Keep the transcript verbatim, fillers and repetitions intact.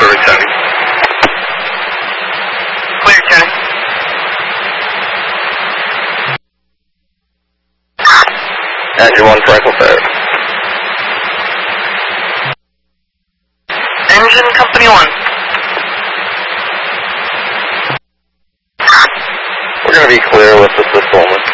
Observer Tony. Clear, Tony. Engine one, Franklin Ferry. Engine Company one. We're going to be clear with the system.